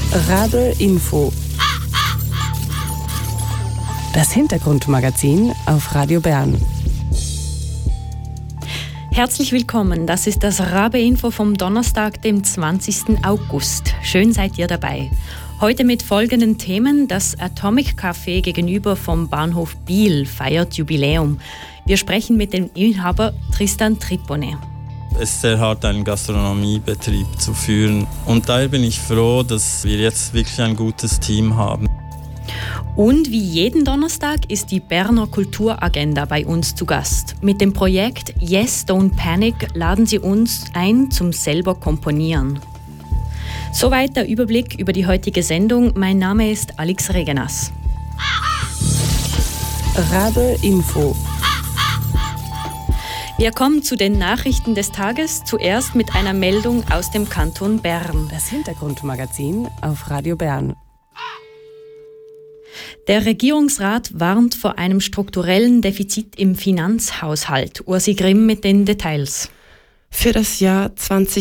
Rabe Info. Das Hintergrundmagazin auf Radio Bern. Herzlich willkommen, das ist das Rabe Info vom Donnerstag, dem 20. August. Schön seid ihr dabei. Heute mit folgenden Themen. Das Atomic Café gegenüber vom Bahnhof Biel feiert Jubiläum. Wir sprechen mit dem Inhaber Tristan Tripone. Es ist sehr hart, einen Gastronomiebetrieb zu führen. Und daher bin ich froh, dass wir jetzt wirklich ein gutes Team haben. Und wie jeden Donnerstag ist die Berner Kulturagenda bei uns zu Gast. Mit dem Projekt Yes, Don't Panic laden sie uns ein zum selber Komponieren. Soweit der Überblick über die heutige Sendung. Mein Name ist Alex Regenas. Rabe Info. Wir kommen zu den Nachrichten des Tages. Zuerst mit einer Meldung aus dem Kanton Bern. Das Hintergrundmagazin auf Radio Bern. Der Regierungsrat warnt vor einem strukturellen Defizit im Finanzhaushalt. Ursi Grimm mit den Details. Für das Jahr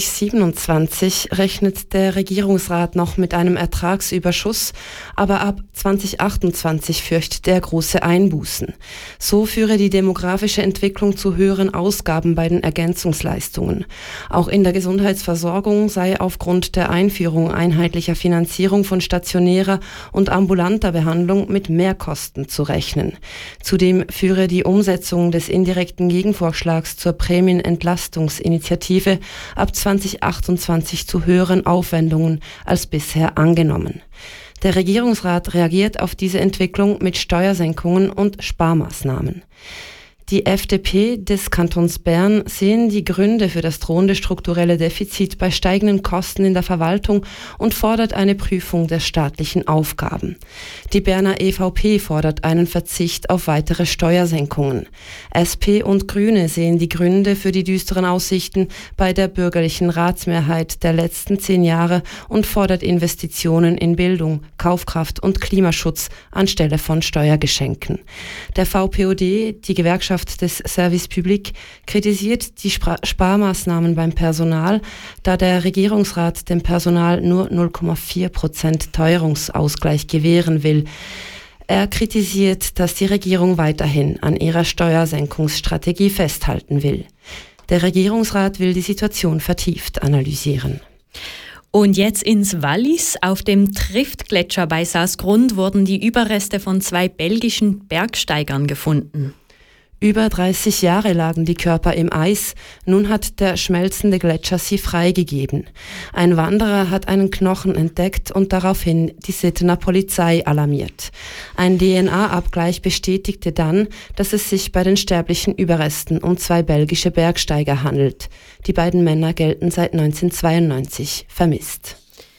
2027 rechnet der Regierungsrat noch mit einem Ertragsüberschuss, aber ab 2028 fürchtet er große Einbußen. So führe die demografische Entwicklung zu höheren Ausgaben bei den Ergänzungsleistungen. Auch in der Gesundheitsversorgung sei aufgrund der Einführung einheitlicher Finanzierung von stationärer und ambulanter Behandlung mit Mehrkosten zu rechnen. Zudem führe die Umsetzung des indirekten Gegenvorschlags zur Prämienentlastungsinitiative ab 2028 zu höheren Aufwendungen als bisher angenommen. Der Regierungsrat reagiert auf diese Entwicklung mit Steuersenkungen und Sparmaßnahmen. Die FDP des Kantons Bern sehen die Gründe für das drohende strukturelle Defizit bei steigenden Kosten in der Verwaltung und fordert eine Prüfung der staatlichen Aufgaben. Die Berner EVP fordert einen Verzicht auf weitere Steuersenkungen. SP und Grüne sehen die Gründe für die düsteren Aussichten bei der bürgerlichen Ratsmehrheit der letzten 10 Jahre und fordert Investitionen in Bildung, Kaufkraft und Klimaschutz anstelle von Steuergeschenken. Der VPOD, die Gewerkschaft des Service Public, kritisiert die Sparmaßnahmen beim Personal, da der Regierungsrat dem Personal nur 0,4% Teuerungsausgleich gewähren will. Er kritisiert, dass die Regierung weiterhin an ihrer Steuersenkungsstrategie festhalten will. Der Regierungsrat will die Situation vertieft analysieren. Und jetzt ins Wallis. Auf dem Triftgletscher bei Saasgrund wurden die Überreste von 2 belgischen Bergsteigern gefunden. Über 30 Jahre lagen die Körper im Eis, nun hat der schmelzende Gletscher sie freigegeben. Ein Wanderer hat einen Knochen entdeckt und daraufhin die Sittener Polizei alarmiert. Ein DNA-Abgleich bestätigte dann, dass es sich bei den sterblichen Überresten um 2 belgische Bergsteiger handelt. Die beiden Männer gelten seit 1992 vermisst.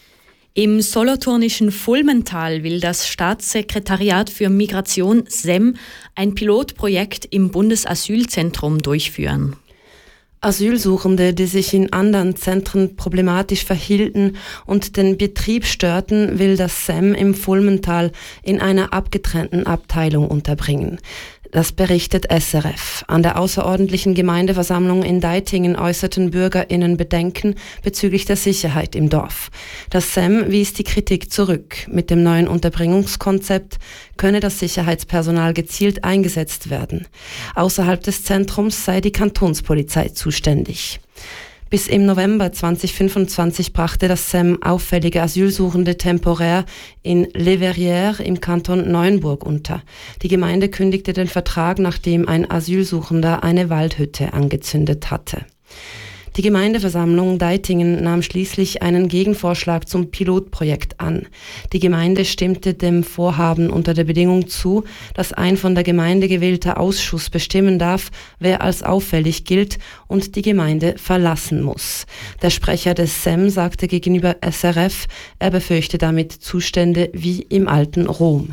Im solothurnischen Fulmental will das Staatssekretariat für Migration SEM ein Pilotprojekt im Bundesasylzentrum durchführen. Asylsuchende, die sich in anderen Zentren problematisch verhielten und den Betrieb störten, will das SEM im Fulmental in einer abgetrennten Abteilung unterbringen. Das berichtet SRF. An der außerordentlichen Gemeindeversammlung in Deitingen äußerten BürgerInnen Bedenken bezüglich der Sicherheit im Dorf. Das SEM wies die Kritik zurück. Mit dem neuen Unterbringungskonzept könne das Sicherheitspersonal gezielt eingesetzt werden. Außerhalb des Zentrums sei die Kantonspolizei zuständig. Bis im November 2025 brachte das SEM auffällige Asylsuchende temporär in Les Verrières im Kanton Neuenburg unter. Die Gemeinde kündigte den Vertrag, nachdem ein Asylsuchender eine Waldhütte angezündet hatte. Die Gemeindeversammlung Deitingen nahm schließlich einen Gegenvorschlag zum Pilotprojekt an. Die Gemeinde stimmte dem Vorhaben unter der Bedingung zu, dass ein von der Gemeinde gewählter Ausschuss bestimmen darf, wer als auffällig gilt und die Gemeinde verlassen muss. Der Sprecher des SEM sagte gegenüber SRF, er befürchte damit Zustände wie im alten Rom.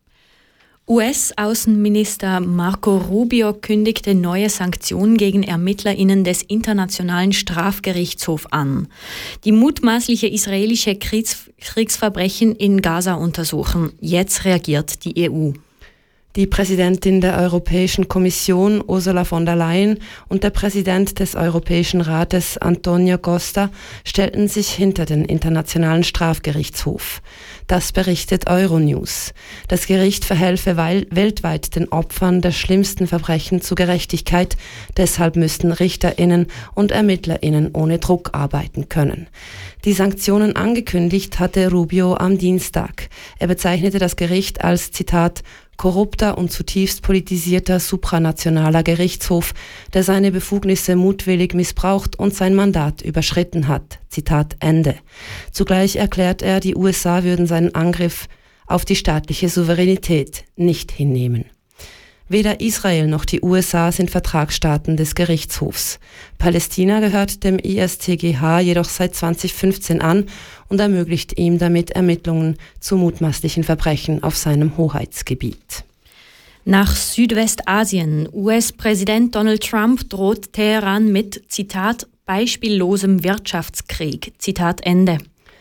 US-Außenminister Marco Rubio kündigte neue Sanktionen gegen ErmittlerInnen des Internationalen Strafgerichtshofs an, die mutmaßliche israelische Kriegsverbrechen in Gaza untersuchen. Jetzt reagiert die EU. Die Präsidentin der Europäischen Kommission, Ursula von der Leyen, und der Präsident des Europäischen Rates, Antonio Costa, stellten sich hinter den Internationalen Strafgerichtshof. Das berichtet Euronews. Das Gericht verhelfe weltweit den Opfern der schlimmsten Verbrechen zu Gerechtigkeit. Deshalb müssten RichterInnen und ErmittlerInnen ohne Druck arbeiten können. Die Sanktionen angekündigt hatte Rubio am Dienstag. Er bezeichnete das Gericht als, Zitat, korrupter und zutiefst politisierter supranationaler Gerichtshof, der seine Befugnisse mutwillig missbraucht und sein Mandat überschritten hat. Zitat Ende. Zugleich erklärt er, die USA würden seinen Angriff auf die staatliche Souveränität nicht hinnehmen. Weder Israel noch die USA sind Vertragsstaaten des Gerichtshofs. Palästina gehört dem ISTGH jedoch seit 2015 an und ermöglicht ihm damit Ermittlungen zu mutmaßlichen Verbrechen auf seinem Hoheitsgebiet. Nach Südwestasien. US-Präsident Donald Trump droht Teheran mit, Zitat, beispiellosem Wirtschaftskrieg. Zitat Ende.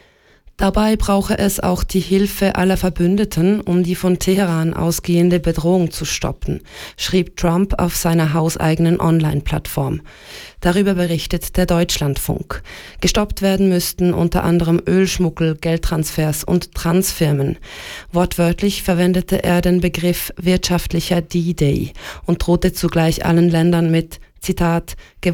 Dabei brauche es auch die Hilfe aller Verbündeten, um die von Teheran ausgehende Bedrohung zu stoppen, schrieb Trump auf seiner hauseigenen Online-Plattform. Darüber berichtet der Deutschlandfunk. Gestoppt werden müssten unter anderem Ölschmuggel, Geldtransfers und Transfirmen. Wortwörtlich verwendete er den Begriff wirtschaftlicher D-Day und drohte zugleich allen Ländern mit, Zitat,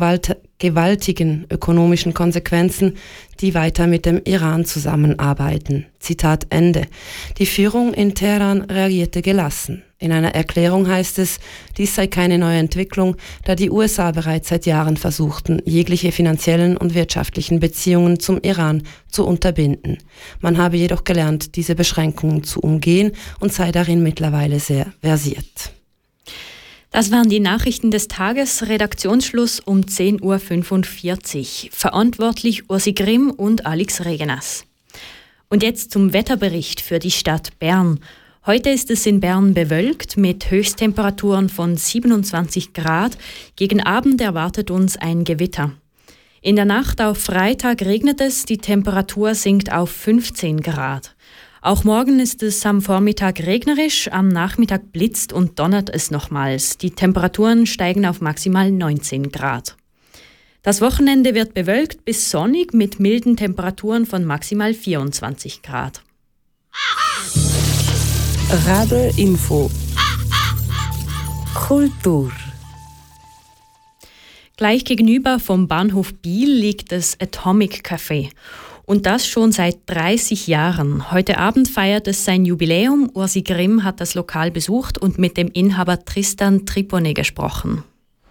gewaltigen ökonomischen Konsequenzen, die weiter mit dem Iran zusammenarbeiten. Zitat Ende. Die Führung in Teheran reagierte gelassen. In einer Erklärung heißt es, dies sei keine neue Entwicklung, da die USA bereits seit Jahren versuchten, jegliche finanziellen und wirtschaftlichen Beziehungen zum Iran zu unterbinden. Man habe jedoch gelernt, diese Beschränkungen zu umgehen und sei darin mittlerweile sehr versiert. Das waren die Nachrichten des Tages. Redaktionsschluss um 10.45 Uhr. Verantwortlich Ursi Grimm und Alex Regenas. Und jetzt zum Wetterbericht für die Stadt Bern. Heute ist es in Bern bewölkt mit Höchsttemperaturen von 27 Grad. Gegen Abend erwartet uns ein Gewitter. In der Nacht auf Freitag regnet es, die Temperatur sinkt auf 15 Grad. Auch morgen ist es am Vormittag regnerisch, am Nachmittag blitzt und donnert es nochmals. Die Temperaturen steigen auf maximal 19 Grad. Das Wochenende wird bewölkt bis sonnig mit milden Temperaturen von maximal 24 Grad. Radio Info. Kultur. Gleich gegenüber vom Bahnhof Biel liegt das Atomic Café. Und das schon seit 30 Jahren. Heute Abend feiert es sein Jubiläum. Ursi Grimm hat das Lokal besucht und mit dem Inhaber Tristan Triponet gesprochen.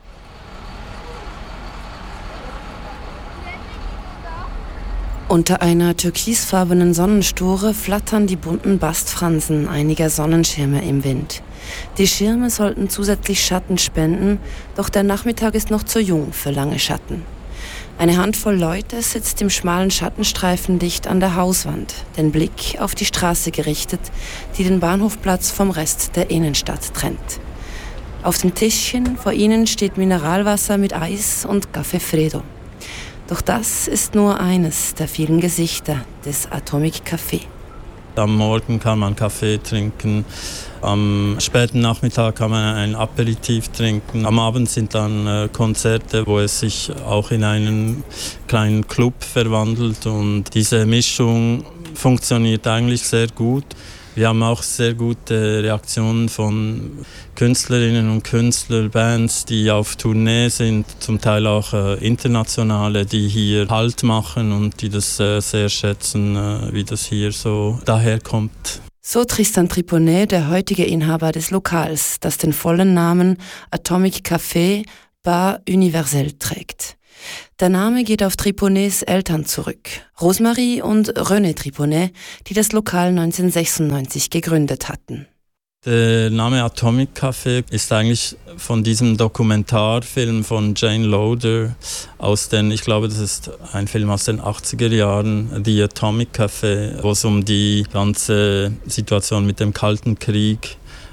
Unter einer türkisfarbenen Sonnenstore flattern die bunten Bastfransen einiger Sonnenschirme im Wind. Die Schirme sollten zusätzlich Schatten spenden, doch der Nachmittag ist noch zu jung für lange Schatten. Eine Handvoll Leute sitzt im schmalen Schattenstreifen dicht an der Hauswand, den Blick auf die Straße gerichtet, die den Bahnhofplatz vom Rest der Innenstadt trennt. Auf dem Tischchen vor ihnen steht Mineralwasser mit Eis und Café Freddo. Doch das ist nur eines der vielen Gesichter des Atomic Café. Am Morgen kann man Kaffee trinken, am späten Nachmittag kann man ein Aperitif trinken. Am Abend sind dann Konzerte, wo es sich auch in einen kleinen Club verwandelt und diese Mischung funktioniert eigentlich sehr gut. Wir haben auch sehr gute Reaktionen von Künstlerinnen und Künstlern, Bands, die auf Tournee sind, zum Teil auch internationale, die hier Halt machen und die das sehr schätzen, wie das hier so daherkommt. So Tristan Triponet, der heutige Inhaber des Lokals, das den vollen Namen Atomic Café Bar Universel trägt. Der Name geht auf Triponets Eltern zurück, Rosemarie und René Triponet, die das Lokal 1996 gegründet hatten. Der Name Atomic Café ist eigentlich von diesem Dokumentarfilm von Jane Loder ich glaube, das ist ein Film aus den 80er Jahren, The Atomic Café, wo es um die ganze Situation mit dem Kalten Krieg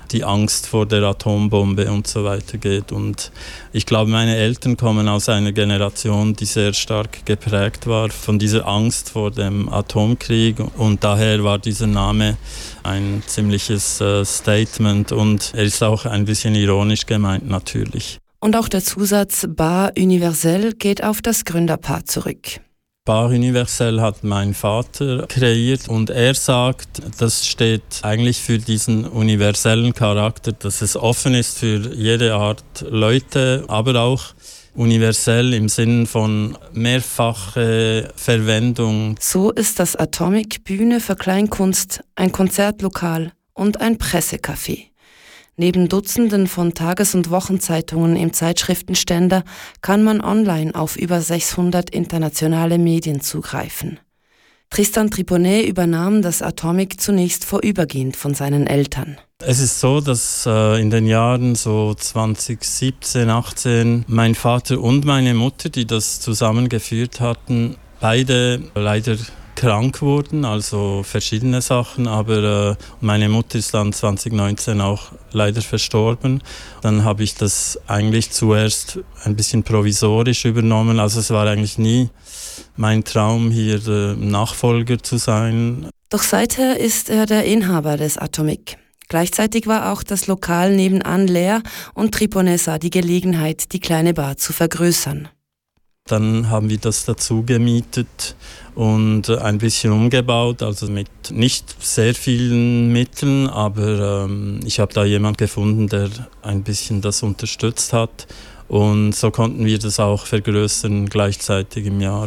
die Angst vor der Atombombe und so weiter geht. Und ich glaube, meine Eltern kommen aus einer Generation, die sehr stark geprägt war von dieser Angst vor dem Atomkrieg. Und daher war dieser Name ein ziemliches Statement und er ist auch ein bisschen ironisch gemeint natürlich. Und auch der Zusatz Bar Universelle geht auf das Gründerpaar zurück. Bar Universelle hat mein Vater kreiert und er sagt, das steht eigentlich für diesen universellen Charakter, dass es offen ist für jede Art Leute, aber auch universell im Sinn von mehrfache Verwendung. So ist das Atomic Bühne für Kleinkunst, ein Konzertlokal und ein Pressecafé. Neben Dutzenden von Tages- und Wochenzeitungen im Zeitschriftenständer kann man online auf über 600 internationale Medien zugreifen. Tristan Triponet übernahm das Atomic zunächst vorübergehend von seinen Eltern. Es ist so, dass in den Jahren so 2017, 18 mein Vater und meine Mutter, die das zusammengeführt hatten, beide leider krank wurden, also verschiedene Sachen, aber meine Mutter ist dann 2019 auch leider verstorben. Dann habe ich das eigentlich zuerst ein bisschen provisorisch übernommen, also es war eigentlich nie mein Traum, hier Nachfolger zu sein. Doch seither ist er der Inhaber des Atomic. Gleichzeitig war auch das Lokal nebenan leer und Triponet sah die Gelegenheit, die kleine Bar zu vergrößern. Dann haben wir das dazu gemietet und ein bisschen umgebaut, also mit nicht sehr vielen Mitteln, aber ich habe da jemanden gefunden, der ein bisschen das unterstützt hat und so konnten wir das auch vergrößern gleichzeitig im Jahr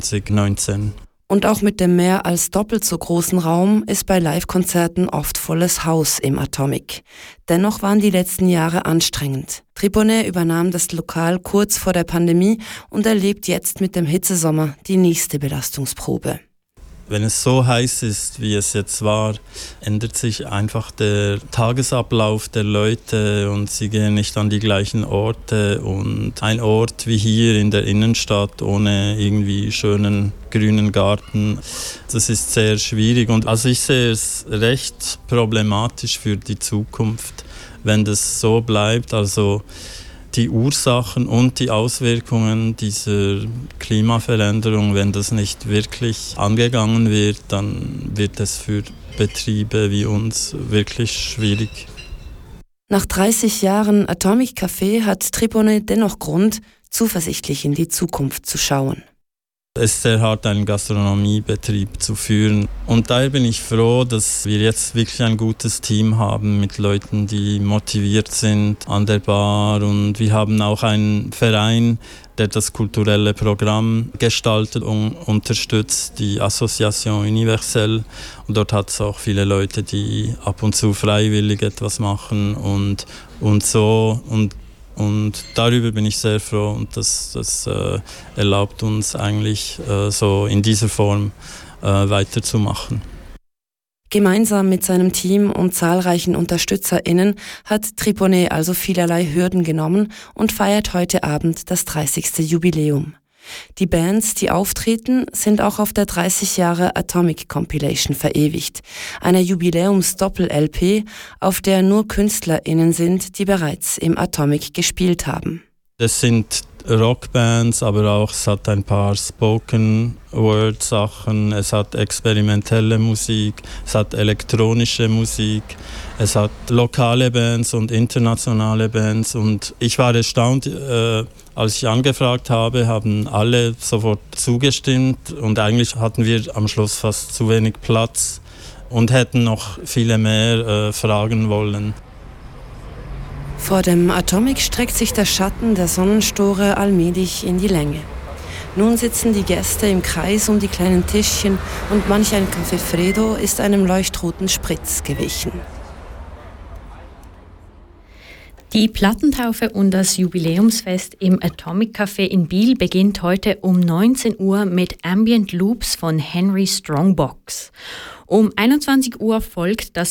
2019. Und auch mit dem mehr als doppelt so großen Raum ist bei Live-Konzerten oft volles Haus im Atomic. Dennoch waren die letzten Jahre anstrengend. Triponet übernahm das Lokal kurz vor der Pandemie und erlebt jetzt mit dem Hitzesommer die nächste Belastungsprobe. Wenn es so heiß ist, wie es jetzt war, ändert sich einfach der Tagesablauf der Leute und sie gehen nicht an die gleichen Orte. Und ein Ort wie hier in der Innenstadt ohne irgendwie schönen grünen Garten, das ist sehr schwierig. Und also ich sehe es recht problematisch für die Zukunft, wenn das so bleibt. Also die Ursachen und die Auswirkungen dieser Klimaveränderung, wenn das nicht wirklich angegangen wird, dann wird es für Betriebe wie uns wirklich schwierig. Nach 30 Jahren Atomic Café hat Triponet dennoch Grund, zuversichtlich in die Zukunft zu schauen. Es ist sehr hart, einen Gastronomiebetrieb zu führen. Und daher bin ich froh, dass wir jetzt wirklich ein gutes Team haben mit Leuten, die motiviert sind an der Bar. Und wir haben auch einen Verein, der das kulturelle Programm gestaltet und unterstützt, die Association Universelle. Und dort hat es auch viele Leute, die ab und zu freiwillig etwas machen und so. Und darüber bin ich sehr froh und das erlaubt uns eigentlich so in dieser Form weiterzumachen. Gemeinsam mit seinem Team und zahlreichen UnterstützerInnen hat Triponet also vielerlei Hürden genommen und feiert heute Abend das 30. Jubiläum. Die Bands, die auftreten, sind auch auf der 30 Jahre Atomic Compilation verewigt, einer Jubiläums-Doppel-LP, auf der nur KünstlerInnen sind, die bereits im Atomic gespielt haben. Das sind Rockbands, aber auch es hat ein paar Spoken-Word-Sachen, es hat experimentelle Musik, es hat elektronische Musik, es hat lokale Bands und internationale Bands und ich war erstaunt, als ich angefragt habe, haben alle sofort zugestimmt und eigentlich hatten wir am Schluss fast zu wenig Platz und hätten noch viele mehr fragen wollen. Vor dem Atomic streckt sich der Schatten der Sonnenstore allmählich in die Länge. Nun sitzen die Gäste im Kreis um die kleinen Tischchen und manch ein Café Fredo ist einem leuchtroten Spritz gewichen. Die Plattentaufe und das Jubiläumsfest im Atomic Café in Biel beginnt heute um 19 Uhr mit Ambient Loops von Henry Strongbox. Um 21 Uhr folgt das